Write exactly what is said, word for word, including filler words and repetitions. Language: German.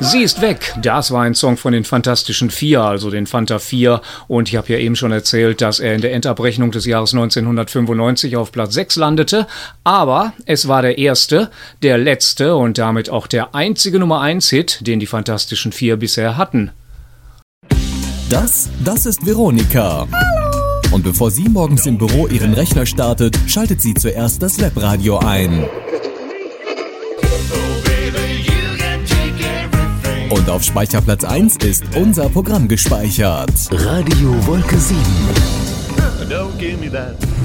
Sie ist weg. Das war ein Song von den Fantastischen Vier, also den Fanta vier. Und ich habe ja eben schon erzählt, dass er in der Endabrechnung des Jahres neunzehnhundertfünfundneunzig auf Platz sechs landete. Aber es war der erste, der letzte und damit auch der einzige Nummer eins Hit, den die Fantastischen Vier bisher hatten. Das, das ist Veronika. Hallo. Und bevor sie morgens im Büro ihren Rechner startet, schaltet sie zuerst das Webradio ein. Und auf Speicherplatz eins ist unser Programm gespeichert. Radio Wolke sieben. Don't give me that